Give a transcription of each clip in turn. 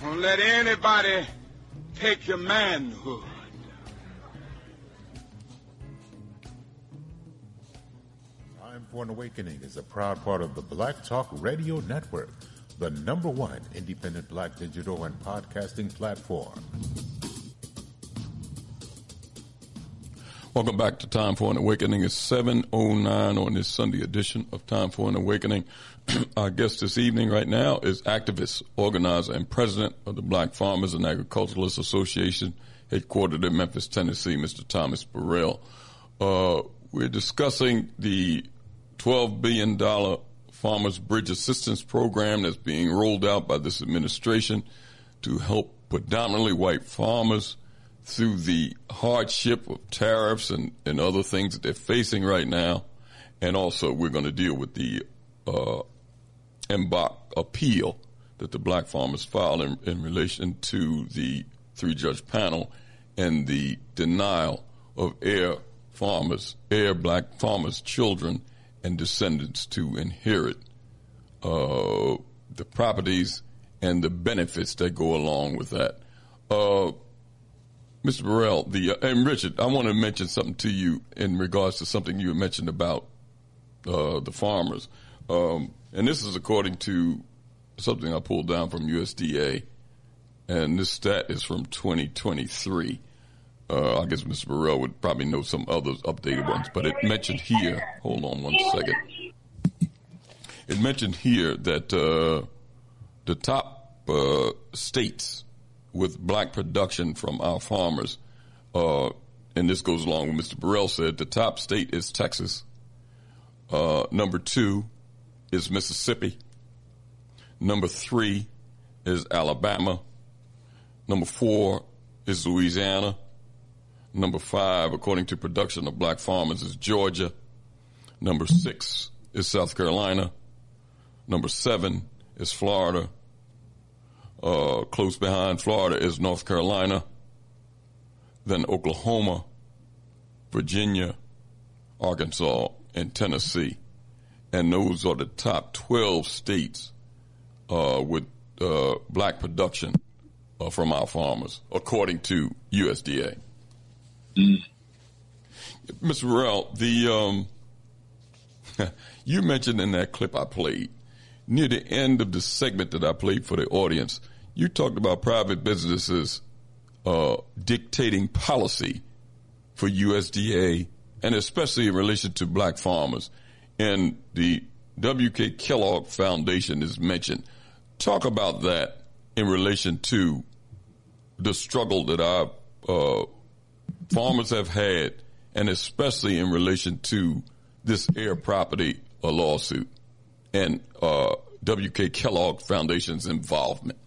Don't let anybody take your manhood. Time for an Awakening is a proud part of the Black Talk Radio Network, the #1 independent Black digital and podcasting platform. Welcome back to Time for an Awakening. It's 7:09 on this Sunday edition of Time for an Awakening. Our guest this evening right now is activist, organizer, and president of the Black Farmers and Agriculturalists Association, headquartered in Memphis, Tennessee, Mr. Thomas Burrell. We're discussing the $12 billion Farmers Bridge Assistance Program that's being rolled out by this administration to help predominantly white farmers through the hardship of tariffs and other things that they're facing right now. And also we're going to deal with the embark appeal that the black farmers filed in relation to the 3-judge panel and the denial of heir black farmers' children and descendants to inherit the properties and the benefits that go along with that. Mr. Burrell, and Richard, I want to mention something to you in regards to something you mentioned about the farmers. And this is according to something I pulled down from USDA, and this stat is from 2023. I guess Mr. Burrell would probably know some others updated ones, but it mentioned here, hold on one second. It mentioned here that the top states with black production from our farmers, and this goes along with Mr. Burrell said, the top state is Texas. Number 2 is Mississippi. Number 3 is Alabama. Number 4 is Louisiana. Number 5, according to production of black farmers, is Georgia. Number 6 is South Carolina. Number 7 is Florida. Close behind Florida is North Carolina, then Oklahoma, Virginia, Arkansas, and Tennessee. And those are the top 12 states with black production from our farmers, according to USDA. Mr. Burrell, you mentioned in that clip I played, near the end of the segment that I played for the audience, you talked about private businesses dictating policy for USDA, and especially in relation to black farmers. And the W.K. Kellogg Foundation is mentioned. Talk about that in relation to the struggle that our farmers have had, and especially in relation to this heir property lawsuit and W.K. Kellogg Foundation's involvement.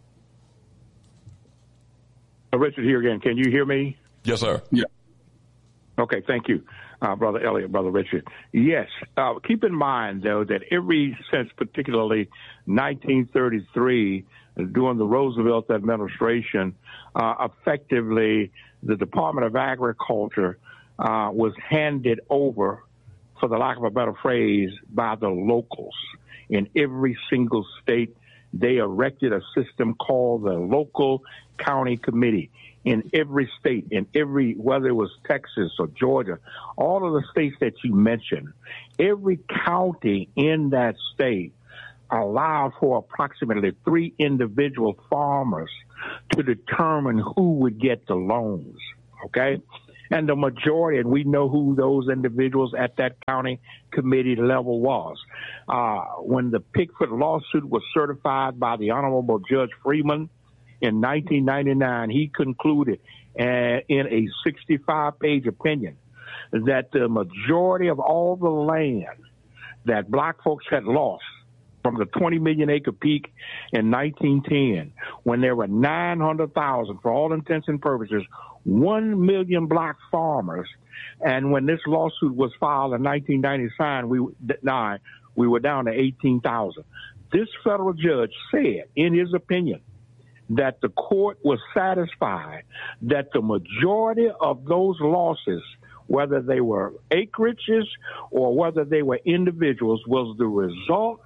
Richard here again. Can you hear me? Yes, sir. Yeah. Okay, thank you, Brother Elliott, Brother Richard. Yes, keep in mind, though, that since particularly 1933, during the Roosevelt administration, effectively the Department of Agriculture was handed over, for the lack of a better phrase, by the locals. In every single state, they erected a system called the local county committee. In every state, whether it was Texas or Georgia, all of the states that you mentioned, every county in that state allowed for approximately 3 individual farmers to determine who would get the loans, okay? And the majority, and we know who those individuals at that county committee level was. When the Pickford lawsuit was certified by the Honorable Judge Freeman in 1999, he concluded in a 65-page opinion that the majority of all the land that black folks had lost from the 20 million acre peak in 1910, when there were 900,000, for all intents and purposes, 1 million black farmers. And when this lawsuit was filed in 1999, we were down to 18,000. This federal judge said, in his opinion, that the court was satisfied that the majority of those losses, whether they were acreages or whether they were individuals, was the result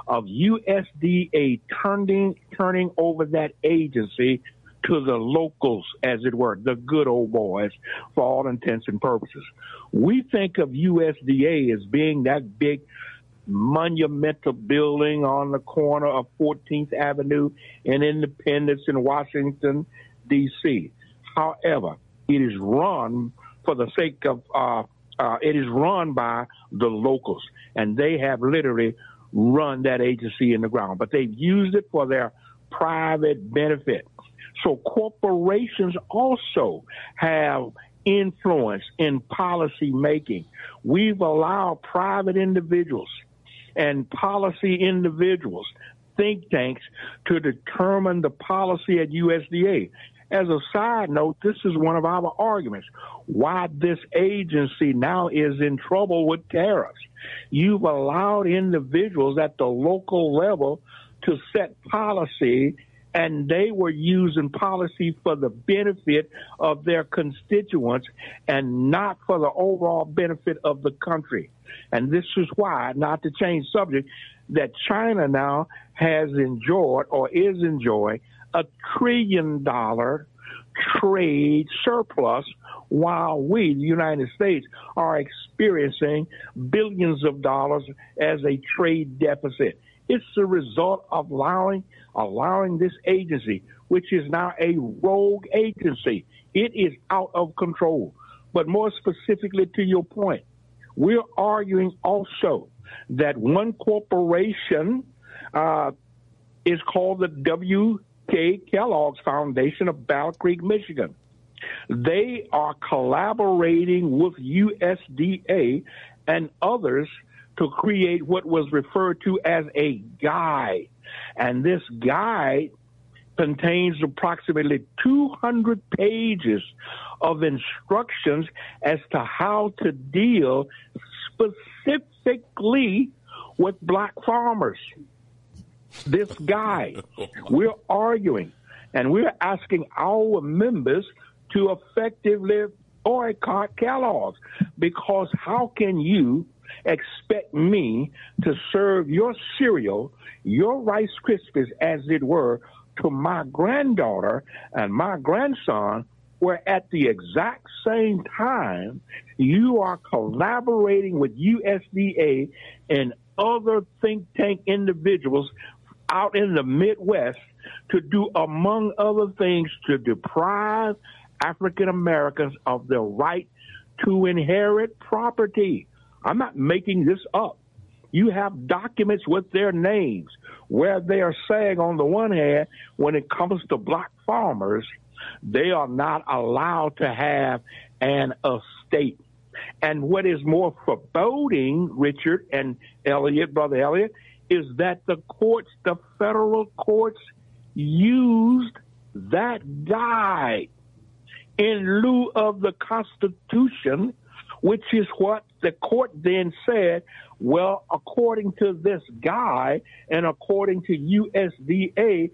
of USDA turning over that agency to the locals, as it were, the good old boys, for all intents and purposes. We think of USDA as being that big monumental building on the corner of 14th Avenue and Independence in Washington, D.C. However, it is run for the sake of, it is run by the locals, and they have literally run that agency in the ground, but they've used it for their private benefit. So corporations also have influence in policy making. We've allowed private individuals and policy individuals, think tanks, to determine the policy at USDA. As a side note, this is one of our arguments why this agency now is in trouble with tariffs. You've allowed individuals at the local level to set policy, and they were using policy for the benefit of their constituents and not for the overall benefit of the country. And this is why, not to change subject, that China now has enjoyed or is enjoying $1 trillion trade surplus, while we, the United States, are experiencing billions of dollars as a trade deficit. It's the result of allowing this agency, which is now a rogue agency. It is out of control. But more specifically to your point, we're arguing also that one corporation is called the W.K. Kellogg's Foundation of Battle Creek, Michigan. They are collaborating with USDA and others to create what was referred to as a guide. And this guide contains approximately 200 pages of instructions as to how to deal specifically with black farmers. This guide, we're arguing, and we're asking our members to effectively boycott Kellogg's, because how can you expect me to serve your cereal, your Rice Krispies, as it were, to my granddaughter and my grandson, where at the exact same time you are collaborating with USDA and other think tank individuals out in the Midwest to do, among other things, to deprive African Americans of their right to inherit property. I'm not making this up. You have documents with their names where they are saying, on the one hand, when it comes to black farmers, they are not allowed to have an estate. And what is more foreboding, Richard and Elliot, Brother Elliot, is that the courts, the federal courts, used that guide in lieu of the Constitution, which is what the court then said, well, according to this guide and according to USDA,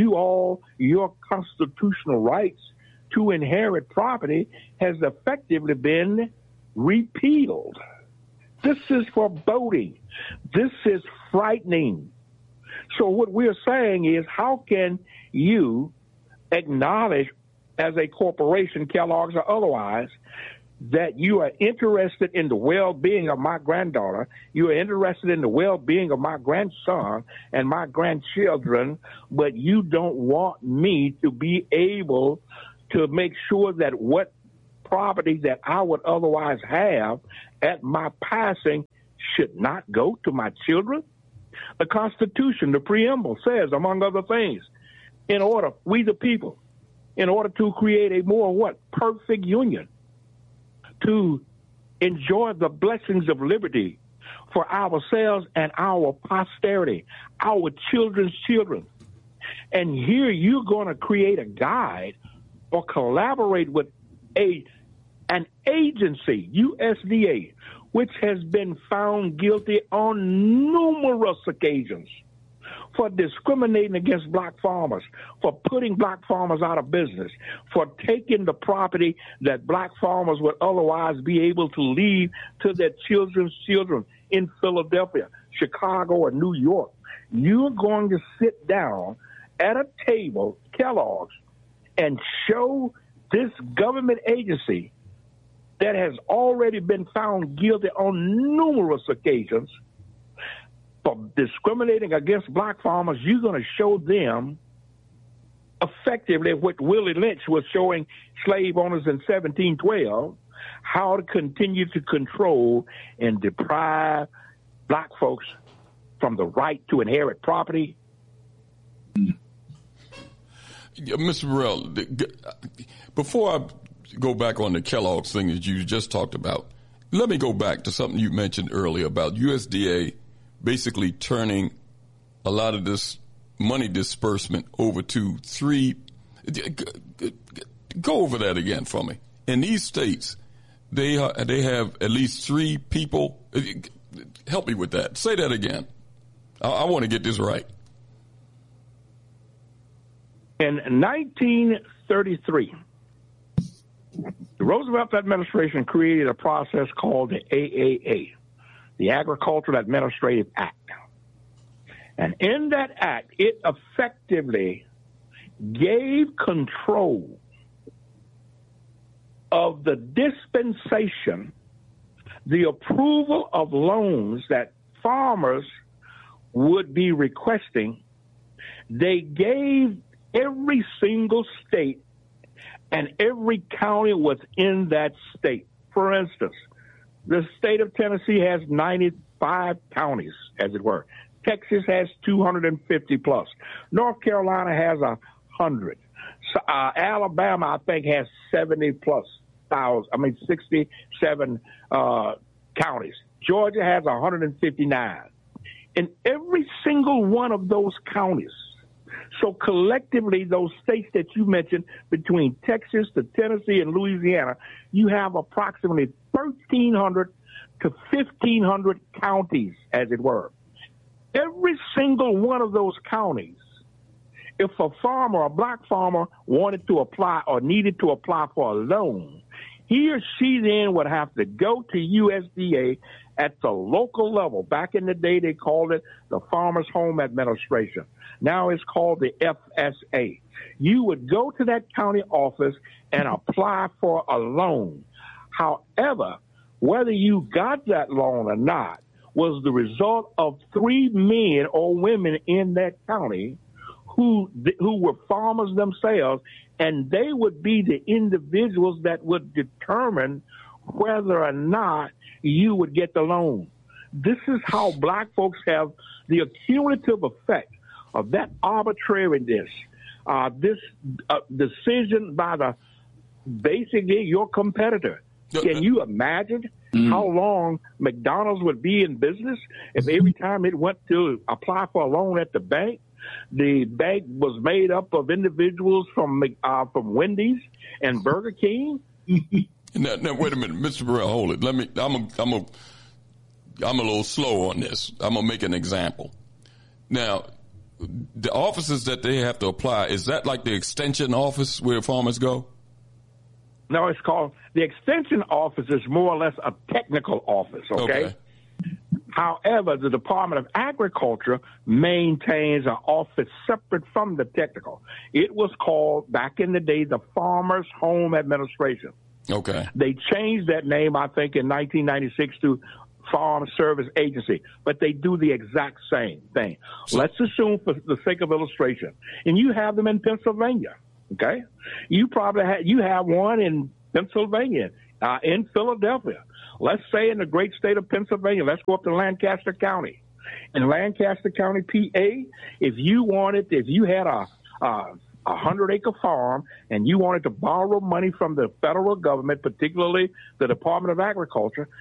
your constitutional rights to inherit property has effectively been repealed. This is foreboding. This is frightening. So what we're saying is, how can you acknowledge as a corporation, Kellogg's or otherwise, that you are interested in the well-being of my granddaughter, you are interested in the well-being of my grandson and my grandchildren, but you don't want me to be able to make sure that what property that I would otherwise have at my passing should not go to my children? The Constitution, the preamble says, among other things, in order, we the people, in order to create a more perfect union, to enjoy the blessings of liberty for ourselves and our posterity, our children's children. And here you're going to create a guide or collaborate with an agency, USDA, which has been found guilty on numerous occasions for discriminating against black farmers, for putting black farmers out of business, for taking the property that black farmers would otherwise be able to leave to their children's children in Philadelphia, Chicago, or New York. you're going to sit down at a table, Kellogg's, and show this government agency that has already been found guilty on numerous occasions for discriminating against black farmers, you're going to show them effectively what Willie Lynch was showing slave owners in 1712, how to continue to control and deprive black folks from the right to inherit property. Mr. Burrell, before I go back on the Kellogg's thing that you just talked about, let me go back to something you mentioned earlier about USDA basically turning a lot of this money disbursement over to three. Go over that again for me. In these states, they have at least three people. Help me with that. Say that again. I want to get this right. In 1933, the Roosevelt administration created a process called the AAA, the Agricultural Administrative Act. And in that act, it effectively gave control of the dispensation, the approval of loans that farmers would be requesting. They gave every single state and every county within that state. For instance, the state of Tennessee has 95 counties, as it were. Texas has 250 plus. North Carolina has 100. Alabama, I think, has 70 plus 67 counties. Georgia has 159. In every single one of those counties, so collectively, those states that you mentioned, between Texas to Tennessee and Louisiana, you have approximately 1,300 to 1,500 counties, as it were. Every single one of those counties, if a farmer, a black farmer, wanted to apply or needed to apply for a loan, he or she then would have to go to USDA at the local level. Back in the day, they called it the Farmers Home Administration. Now it's called the FSA. You would go to that county office and apply for a loan. However, whether you got that loan or not was the result of three men or women in that county who were farmers themselves, and they would be the individuals that would determine whether or not you would get the loan. This is how black folks have the accumulative effect of that arbitrariness, this decision by basically your competitor. Can you imagine how long McDonald's would be in business if every time it went to apply for a loan at the bank was made up of individuals from Wendy's and Burger King? Now, wait a minute, Mr. Burrell, hold it. I'm a little slow on this. I'm gonna make an example. Now, the offices that they have to apply, is that like the extension office where farmers go? No, it's called the extension office is more or less a technical office. Okay. However, the Department of Agriculture maintains an office separate from the technical. It was called, back in the day, the Farmers Home Administration. Okay. They changed that name, I think, in 1996 to Farm Service Agency, but they do the exact same thing. Let's assume, for the sake of illustration, and you have them in Pennsylvania. Okay, you probably have one in Pennsylvania, in Philadelphia. Let's say in the great state of Pennsylvania. Let's go up to Lancaster County. In Lancaster County, PA, if you had a 100-acre farm and you wanted to borrow money from the federal government, particularly the Department of Agriculture,